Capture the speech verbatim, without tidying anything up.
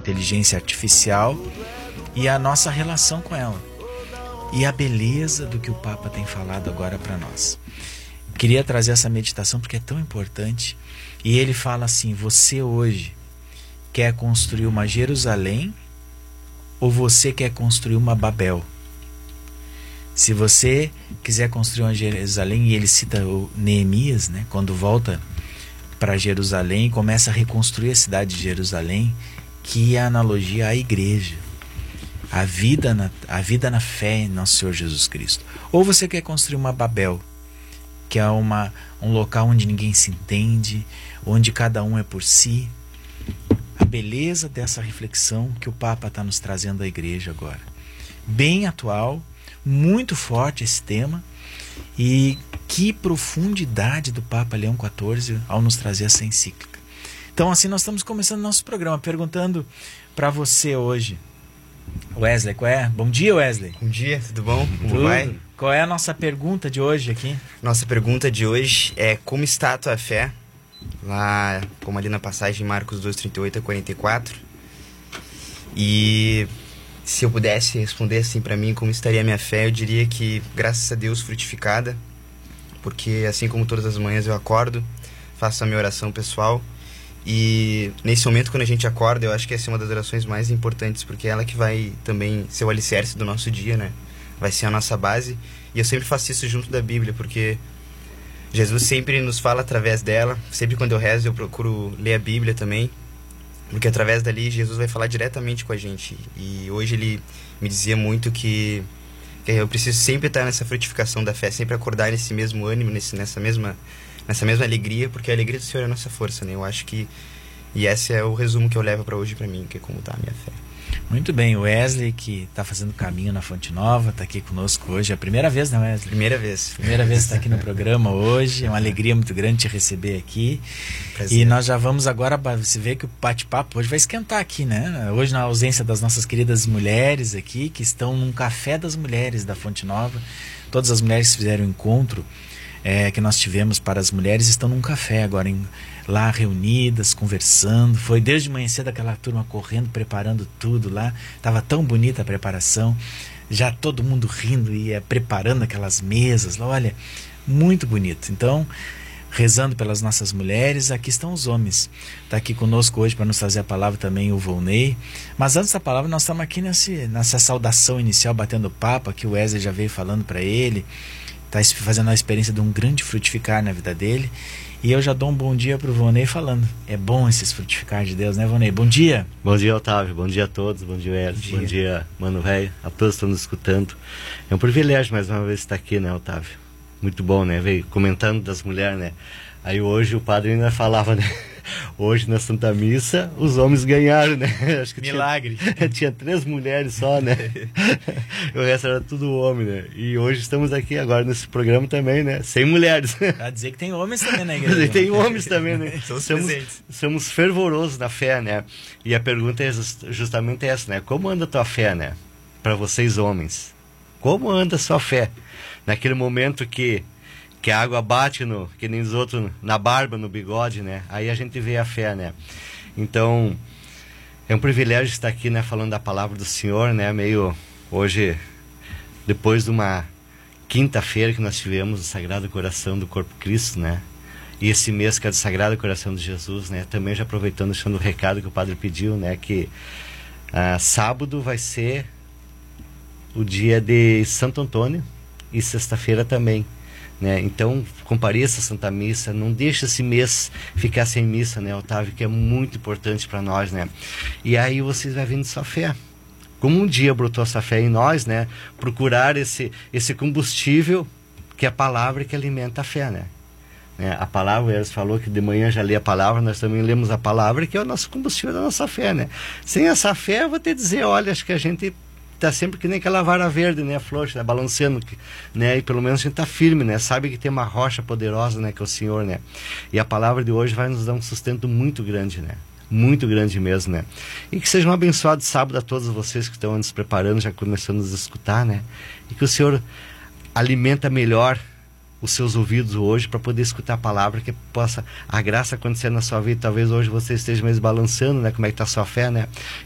inteligência artificial e a nossa relação com ela. E a beleza do que o Papa tem falado agora para nós. Queria trazer essa meditação porque é tão importante. E ele fala assim: você hoje quer construir uma Jerusalém ou você quer construir uma Babel? Se você quiser construir uma Jerusalém, e ele cita o Neemias, né, quando volta para Jerusalém e começa a reconstruir a cidade de Jerusalém, que é a analogia à igreja. A vida, na, a vida na fé em nosso Senhor Jesus Cristo. Ou você quer construir uma Babel, que é uma, um local onde ninguém se entende, onde cada um é por si. A beleza dessa reflexão que o Papa está nos trazendo à igreja agora. Bem atual, muito forte esse tema, e que profundidade do Papa Leão quatorze ao nos trazer essa encíclica. Então assim nós estamos começando nosso programa, perguntando para você hoje, Wesley, qual é? Bom dia, Wesley. Bom dia, tudo bom? Como Tudo. vai? Qual é a nossa pergunta de hoje aqui? Nossa pergunta de hoje é: como está a tua fé? Lá, como ali na passagem de Marcos dois, trinta e oito a quarenta e quatro. E se eu pudesse responder assim para mim, como estaria a minha fé, eu diria que, graças a Deus, frutificada. Porque assim como todas as manhãs eu acordo, faço a minha oração pessoal. E nesse momento, quando a gente acorda, eu acho que essa é uma das orações mais importantes, porque é ela que vai também ser o alicerce do nosso dia, né? Vai ser a nossa base. E eu sempre faço isso junto da Bíblia, porque Jesus sempre nos fala através dela. Sempre quando eu rezo, eu procuro ler a Bíblia também, porque através dali Jesus vai falar diretamente com a gente. E hoje ele me dizia muito que, que eu preciso sempre estar nessa frutificação da fé, sempre acordar nesse mesmo ânimo, nesse, nessa mesma... nessa mesma alegria, porque a alegria do Senhor é a nossa força, né? Eu acho que... E esse é o resumo que eu levo para hoje para mim, que é como está a minha fé. Muito bem, o Wesley, que está fazendo caminho na Fonte Nova, está aqui conosco hoje. É a primeira vez, né, Wesley? Primeira vez. Primeira vez que está aqui no programa hoje. É uma alegria muito grande te receber aqui. Prazer. E nós já vamos agora, você vê que o bate-papo hoje vai esquentar aqui, né? Hoje, na ausência das nossas queridas mulheres aqui, que estão num café das mulheres da Fonte Nova. Todas as mulheres que fizeram o encontro É, que nós tivemos para as mulheres estão num café agora, em, lá reunidas, conversando. Foi desde manhã cedo aquela turma correndo, preparando tudo lá. Estava tão bonita a preparação, já todo mundo rindo e é, preparando aquelas mesas lá. Olha, muito bonito. Então, rezando pelas nossas mulheres, aqui estão os homens. Está aqui conosco hoje para nos trazer a palavra também o Volney. Mas antes da palavra, nós estamos aqui nesse, nessa saudação inicial, batendo papo. Aqui o Wesley já veio falando para ele. Está fazendo a experiência de um grande frutificar na vida dele. E eu já dou um bom dia para o Vonei falando. É bom esses frutificar de Deus, né, Vonei? Bom dia. Bom dia, Otávio. Bom dia a todos. Bom dia, Wesley. Bom, bom dia, Mano Velho. A todos que estão nos escutando. É um privilégio mais uma vez estar aqui, né, Otávio? Muito bom, né? Veio comentando das mulheres, né? Aí hoje o padre ainda falava, né? Hoje na Santa Missa os homens ganharam, né? Acho que milagre. Tinha, tinha três mulheres só, né? O resto era tudo homem, né? E hoje estamos aqui agora nesse programa também, né? Sem mulheres. Pra dizer que tem homens também na igreja. Tem homens também, né? Somos, somos fervorosos na fé, né? E a pergunta é justamente essa, né? Como anda a tua fé, né? Para vocês homens. Como anda a sua fé? Naquele momento que que a água bate, no, que nem os outros, na barba, no bigode, né? Aí a gente vê a fé, né? Então, é um privilégio estar aqui, né? Falando da palavra do Senhor, né? Meio, hoje, depois de uma quinta-feira que nós tivemos o Sagrado Coração do Corpo Cristo, né? E esse mês que é do Sagrado Coração de Jesus, né? Também já aproveitando, deixando o recado que o padre pediu, né? Que ah, sábado vai ser o dia de Santo Antônio e sexta-feira também. Né? Então compareça a Santa Missa, não deixe esse mês ficar sem missa, né, Otávio, que é muito importante para nós, né? E aí vocês vão vendo sua fé, como um dia brotou essa fé em nós, né? Procurar esse, esse combustível que é a palavra que alimenta a fé, né? né? A palavra, eles falou que de manhã já lê a palavra, nós também lemos a palavra, que é o nosso combustível da nossa fé, né? Sem essa fé, eu vou te dizer, olha, acho que a gente tá sempre que nem aquela vara verde, né, flor, né, balançando, né, e pelo menos a gente tá firme, né, sabe que tem uma rocha poderosa, né, que é o Senhor, né, e a palavra de hoje vai nos dar um sustento muito grande, né, muito grande mesmo, né, e que seja um abençoado sábado a todos vocês que estão nos preparando, já começando a nos escutar, né, e que o Senhor alimenta melhor os seus ouvidos hoje para poder escutar a palavra, que possa a graça acontecer na sua vida. Talvez hoje você esteja mais balançando, né, como é que está a sua fé, né,